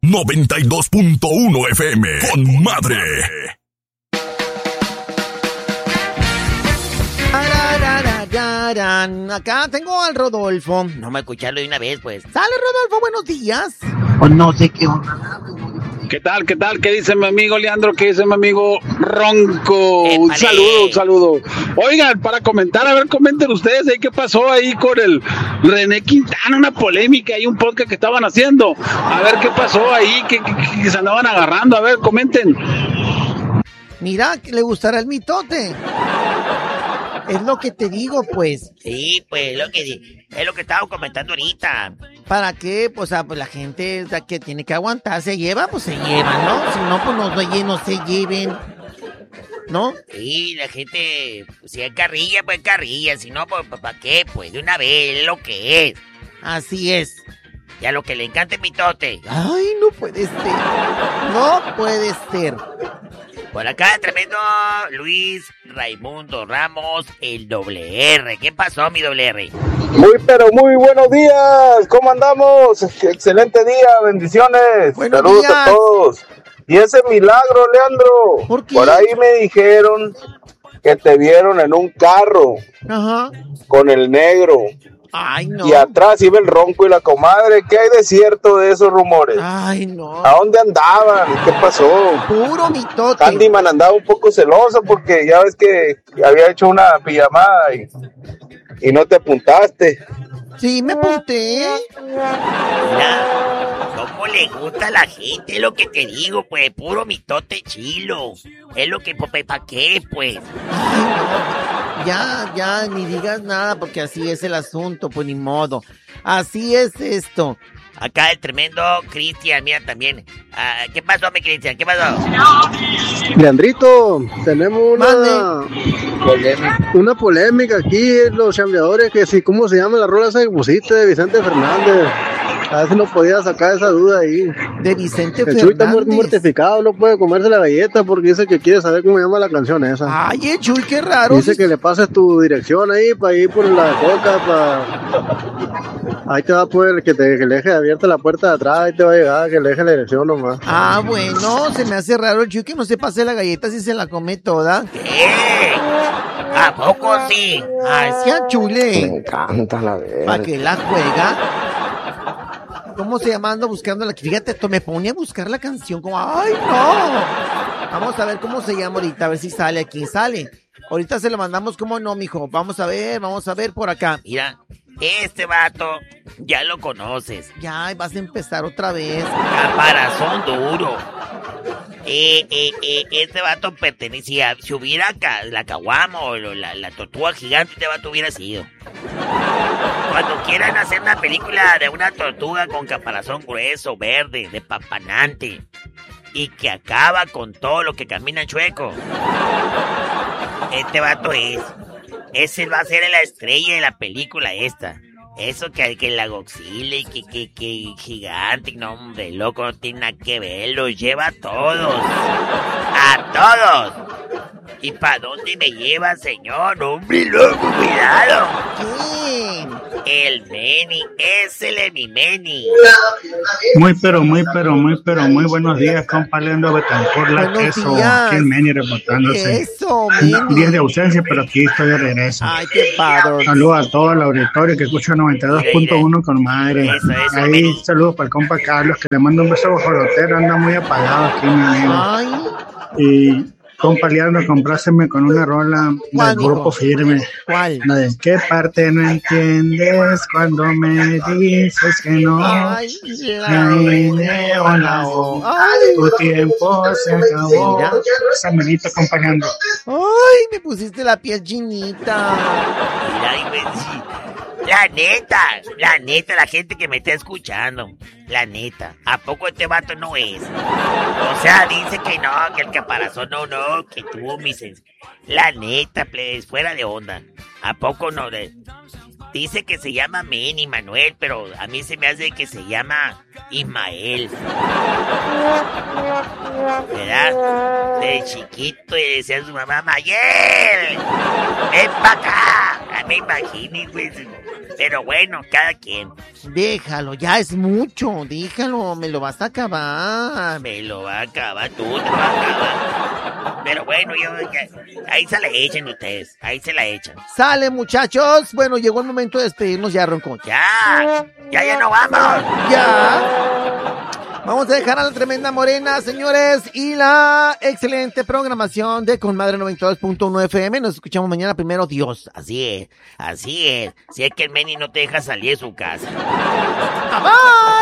92.1 FM. Con madre. Acá tengo al Rodolfo. No me escucharlo de una vez, pues. Sale, Rodolfo, buenos días. Pues no sé qué onda. ¿Qué tal? ¿Qué tal? ¿Qué dice mi amigo Leandro? ¿Qué dice mi amigo Ronco? Un saludo. Oigan, para comentar, a ver, comenten ustedes ahí qué pasó ahí con el René Quintana, una polémica y un podcast que estaban haciendo. A ver qué pasó ahí, que se andaban agarrando. A ver, comenten. Mira, que le gustará el mitote. Es lo que te digo, pues. Sí, pues es lo que estaba comentando ahorita. ¿Para qué? Pues, pues la gente que tiene que aguantar se lleva, pues se lleva, ¿no? Si no, pues no se lleven, ¿no? Sí, la gente, si es carrilla, pues carrilla. Si no, pues ¿para qué? Pues de una vez, es lo que es. Así es. Y a lo que le encanta es mitote. Ay, no puede ser. No puede ser. Por acá, tremendo Luis Raimundo Ramos, el doble R. ¿Qué pasó, mi doble R? Muy buenos días. ¿Cómo andamos? Excelente día, bendiciones. Buenos Saludos días a todos. Y ese milagro, Leandro. ¿Por qué? Por ahí me dijeron que te vieron en un carro. Ajá. Con el negro. Ay, no. Y atrás iba el Ronco y la comadre. ¿Qué hay de cierto de esos rumores? Ay, no. ¿A dónde andaban? ¿Qué pasó? Puro mitote. Candyman andaba un poco celoso porque ya ves que había hecho una pijamada y no te apuntaste. Sí, me apunté. Mira, cómo le gusta a la gente, es lo que te digo, pues, puro mitote chilo. Es lo que, pues, ¿para qué, pues? Ay, no. Ya, ni digas nada porque así es el asunto, pues ni modo. Así es esto. Acá el tremendo Cristian, mira también. ¿Qué pasó, mi Cristian? ¿Qué pasó? Leandrito, tenemos una polémica aquí en los chambeadores, que si, ¿cómo se llama la rola esa que pusiste de Vicente Fernández? A ver si nos podía sacar esa duda ahí. De Vicente el Fernández. Chuy está mortificado, no puede comerse la galleta porque dice que quiere saber cómo llama la canción esa. Ay, Chuy, qué raro. Dice que le pases tu dirección ahí para ir por la coca, ahí te va a poder que le deje abierta la puerta de atrás, ahí te va a llegar, que le deje la dirección nomás. Ah, bueno, se me hace raro el Chuy que no se pase la galleta si se la come toda. ¿Qué? ¿A poco sí? Ay, sí, a Chule. Me encanta la verdad. ¿Para qué la juega? ¿Cómo se llama? Ando buscando la... Fíjate, me pone a buscar la canción como... ¡Ay, no! Vamos a ver cómo se llama ahorita, a ver si sale. Aquí sale. Ahorita se lo mandamos, ¿cómo no, mijo? Vamos a ver por acá. Mira, este vato ya lo conoces. Ya, vas a empezar otra vez. Caparazón duro. Este vato pertenecía... Si hubiera la caguama o la tortuga gigante, este vato hubiera sido. Cuando quieran hacer una película de una tortuga con caparazón grueso, verde, de papanante, y que acaba con todo lo que camina chueco, este vato ese va a ser la estrella de la película esta. Eso que la Godzilla y que gigante, no hombre, loco, no tiene nada que ver, los lleva a todos. ¿Y para dónde me lleva, señor? Hombre, loco, cuidado. ¿Quién? El Meni, mi Meni. Muy buenos días, compa Leandro Betancourt, la Buenos queso, días. aquí el Meni reportándose. Eso, Meni. Días de ausencia, pero aquí estoy de regreso. Ay, qué padre. Saludos a todo el auditorio que escucha 92.1 con madre. Eso, Ahí Meni. saludos para el compa Carlos, que le mando un beso bojolotero, anda muy apagado aquí, mi amigo. Ay, Y compa Leandro, compráseme con una rola ¿cuál, del grupo mijo? Firme. ¿cuál? La de ¿qué parte no entiendes cuando me dices que no? Ay, Tu tiempo se acabó. Mira. Samuelito acompañando. Ay, me pusiste la piel chinita. Mira, imbécil. La neta, la gente que me está escuchando, la neta, ¿a poco este vato no es? O sea, dice que no, que el caparazón no, que tuvo la neta, please, fuera de onda. ¿A poco no? Dice que se llama Manny Manuel, pero a mí se me hace que se llama Ismael. ¿Verdad? De chiquito y decía a su mamá, Mayel, ven pa' acá. Me imagino, güey. Pero bueno, cada quien. Déjalo, ya es mucho, déjalo, me lo vas a acabar. Me lo va a acabar, tú te lo vas a acabar. Pero bueno, ahí se la echan ustedes, ahí se la echan. Sale, muchachos. Bueno, llegó el momento de despedirnos ya, Ronco. Ya no vamos. Ya. Vamos a dejar a la tremenda morena, señores, y la excelente programación de Con Madre 92.1 FM. Nos escuchamos mañana, primero Dios. Así es. Si es que el Meni no te deja salir de su casa. ¡Bye!